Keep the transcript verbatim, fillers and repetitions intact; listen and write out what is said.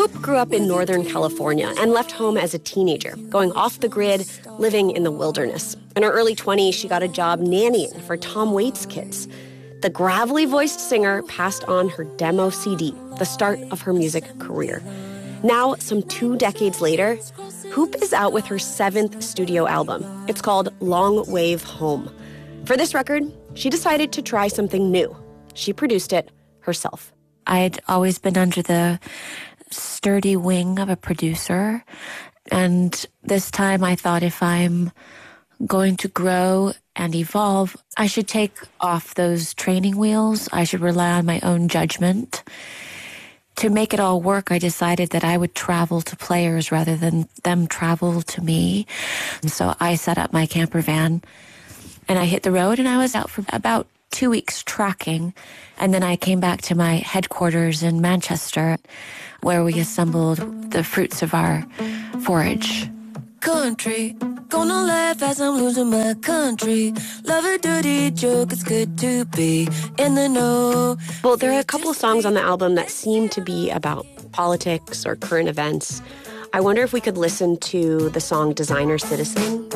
Hoop grew up in Northern California and left home as a teenager, going off the grid, living in the wilderness. In her early twenties, she got a job nannying for Tom Waits kids. The gravelly-voiced singer passed on her demo C D, the start of her music career. Now, some two decades later, Hoop is out with her seventh studio album. It's called Long Wave Home. For this record, she decided to try something new. She produced it herself. I'd always been under the sturdy wing of a producer. And this time I thought if I'm going to grow and evolve, I should take off those training wheels. I should rely on my own judgment. To make it all work, I decided that I would travel to players rather than them travel to me. And so I set up my camper van and I hit the road, and I was out for about two weeks tracking. And then I came back to my headquarters in Manchester, where we assembled the fruits of our forage. Country, gonna laugh as I'm losing my country. Love a dirty joke, it's good to be in the know. Well, there are a couple of songs on the album that seem to be about politics or current events. I wonder if we could listen to the song Designer Citizen.